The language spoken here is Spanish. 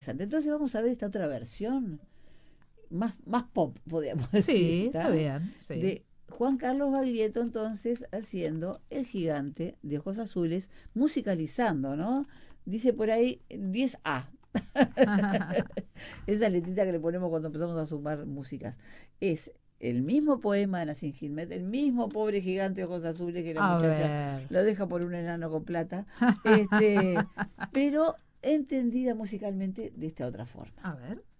Entonces vamos a ver esta otra versión, más pop, podríamos decir, Sí, está ¿está? bien, sí. De Juan Carlos Baglietto, entonces, haciendo El Gigante de Ojos Azules, musicalizando, ¿no? Dice por ahí 10A. Esa letrita que le ponemos cuando empezamos a sumar músicas. Es el mismo poema de Nassim Hikmet, el mismo pobre gigante de ojos azules que la A muchacha ver. lo deja por un enano con plata, pero entendida musicalmente de esta otra forma. A ver.